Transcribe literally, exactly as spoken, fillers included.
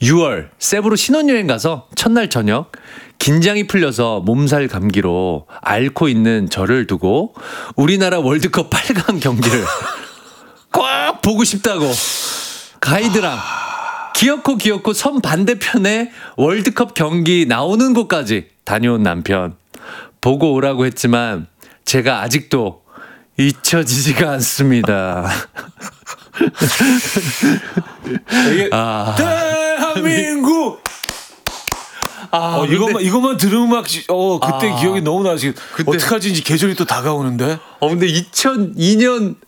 유월 세부로 신혼여행 가서 첫날 저녁 긴장이 풀려서 몸살 감기로 앓고 있는 저를 두고 우리나라 월드컵 팔 강 경기를 꼭 보고 싶다고 가이드랑 기어코 기어코 선 반대편에 월드컵 경기 나오는 곳까지 다녀온 남편. 보고 오라고 했지만 제가 아직도 잊혀지지가 않습니다. 이게 아, 대한민국. 아, 어, 이것만 이것만 들으면 막 어, 그때 아, 기억이 너무 나지. 그때- 어떡하지 이제 계절이 또 다가오는데. 어 근데 이천이 년